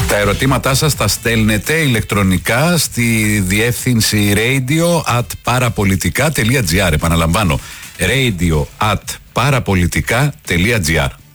Τα ερωτήματά σας τα στέλνετε ηλεκτρονικά στη διεύθυνση radio@parapolitica.gr. Επαναλαμβάνω, radio@parapolitica.gr.